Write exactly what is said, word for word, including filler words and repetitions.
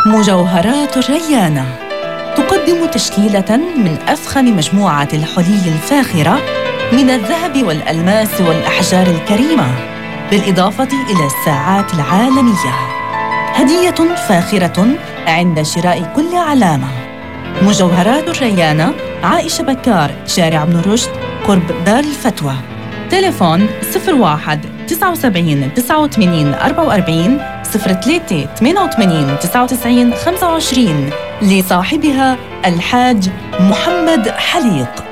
مجوهرات الريانة تقدم تشكيلة من أفخم مجموعة الحلي الفاخرة من الذهب والألماس والأحجار الكريمة، بالإضافة إلى الساعات العالمية. هدية فاخرة عند شراء كل علامة. مجوهرات الريانة، عائشة بكار، شارع ابن رشد، قرب دار الفتوى. تليفون صفر واحد تسعة وسبعين تسعة وثمانين أربعة وأربعين صفر ثلاثة ثمانية وثمانين تسعة وتسعين خمسة وعشرين، لصاحبها الحاج محمد حليق.